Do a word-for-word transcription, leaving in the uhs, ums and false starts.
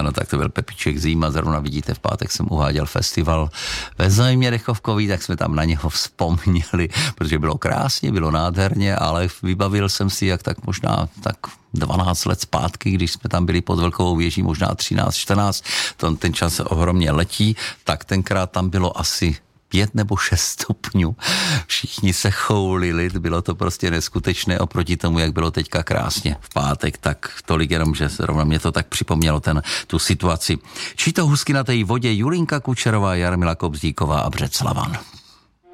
Ano, tak to byl Pepíček Zima, zrovna vidíte, v pátek jsem uváděl festival ve Znojmě Dechovkový, tak jsme tam na něho vzpomněli, protože bylo krásně, bylo nádherně, ale vybavil jsem si, jak tak možná tak dvanáct let zpátky, když jsme tam byli pod Velkovou věží, možná třináct, čtrnáct, to, ten čas ohromně letí, tak tenkrát tam bylo asi pět nebo šest stupňů. Všichni se choulili, bylo to prostě neskutečné oproti tomu, jak bylo teďka krásně v pátek, tak tolik jenom, že zrovna mě to tak připomnělo ten, tu situaci. Či to husky na té vodě Julinka Kučerová, Jarmila Kobzdíková a Břeclavan.